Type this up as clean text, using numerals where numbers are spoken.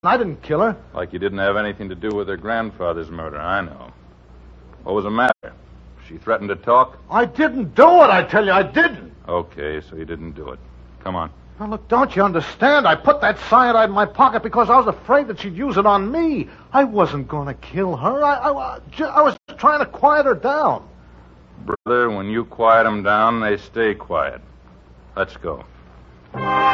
I didn't kill her. Like you didn't have anything to do with her grandfather's murder, I know. What was the matter? She threatened to talk? I didn't do it, I tell you, I didn't. Okay, so you didn't do it. Come on. Now, look, don't you understand? I put that cyanide in my pocket because I was afraid that she'd use it on me. I wasn't going to kill her. I was trying to quiet her down. Brother, when you quiet them down, they stay quiet. Let's go.